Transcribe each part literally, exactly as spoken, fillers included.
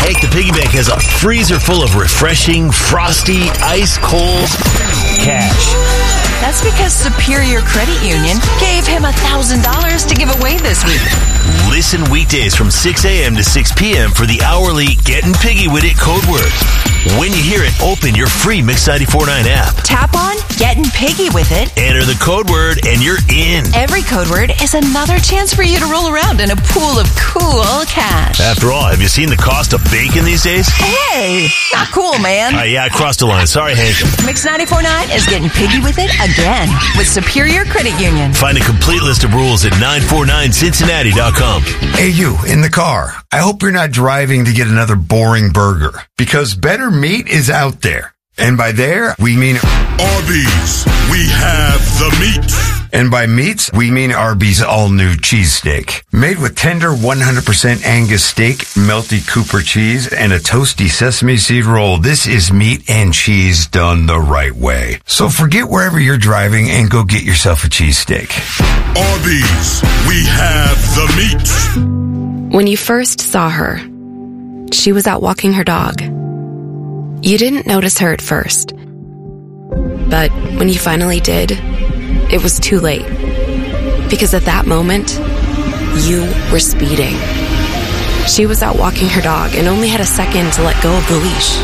Hank the Piggy Bank has a freezer full of refreshing, frosty, ice-cold cash. That's because Superior Credit Union gave him one thousand dollars to give away this week. Listen weekdays from six a.m. to six p.m. for the hourly Getting Piggy With It code word. When you hear it, open your free Mix ninety-four point nine app. Tap on Getting Piggy With It. Enter the code word and you're in. Every code word is another chance for you to roll around in a pool of cool cash. After all, have you seen the cost of bacon these days? Hey, not cool, man. Uh, yeah, I crossed the line. Sorry, Hank. Mix ninety-four point nine is Getting Piggy With It again with Superior Credit Union. Find a complete list of rules at nine four nine cincinnati dot com. Hey, you, in the car. I hope you're not driving to get another boring burger, because better meat is out there. And by there, we mean Arby's. We have the meat. And by meats, we mean Arby's all-new cheesesteak. Made with tender one hundred percent Angus steak, melty Cooper cheese, and a toasty sesame seed roll. This is meat and cheese done the right way. So forget wherever you're driving and go get yourself a cheesesteak. Arby's. We have the meat. When you first saw her, she was out walking her dog. You didn't notice her at first. But when you finally did, it was too late. Because at that moment, you were speeding. She was out walking her dog and only had a second to let go of the leash.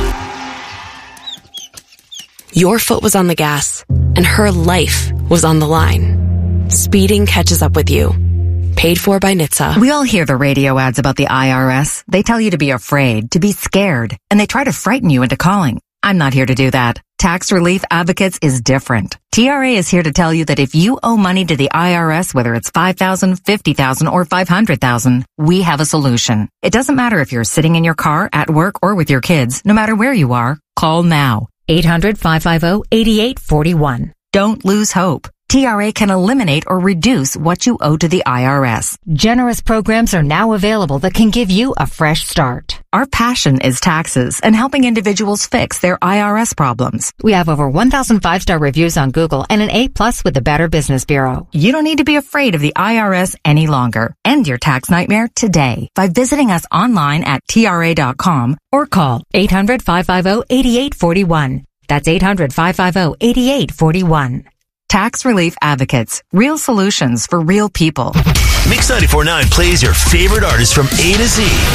Your foot was on the gas, and her life was on the line. Speeding catches up with you. Paid for by N H T S A. We all hear the radio ads about the I R S. They tell you to be afraid, to be scared, and they try to frighten you into calling. I'm not here to do that. Tax Relief Advocates is different. T R A is here to tell you that if you owe money to the I R S, whether it's five thousand dollars, fifty thousand dollars, or five hundred thousand dollars, we have a solution. It doesn't matter if you're sitting in your car, at work, or with your kids. No matter where you are, call now. eight hundred, five five zero, eight eight four one. Don't lose hope. T R A can eliminate or reduce what you owe to the I R S. Generous programs are now available that can give you a fresh start. Our passion is taxes and helping individuals fix their I R S problems. We have over one thousand five-star reviews on Google and an A plus with the Better Business Bureau. You don't need to be afraid of the I R S any longer. End your tax nightmare today by visiting us online at T R A dot com or call eight hundred, five five zero, eight eight four one. That's eight hundred, five five zero, eight eight four one. Tax Relief Advocates. Real solutions for real people. Mix ninety-four point nine plays your favorite artists from A to Z.